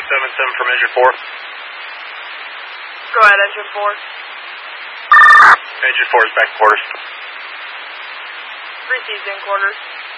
477 from engine 4. Go ahead, engine 4. Engine 4 is back quarters. Received in quarters.